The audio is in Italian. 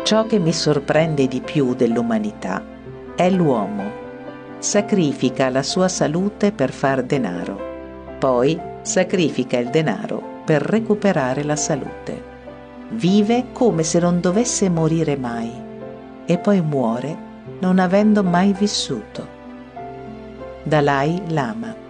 Ciò che mi sorprende di più dell'umanità è l'uomo. Sacrifica la sua salute per far denaro, poi sacrifica il denaro per recuperare la salute. Vive come se non dovesse morire mai e poi muore non avendo mai vissuto. Dalai Lama.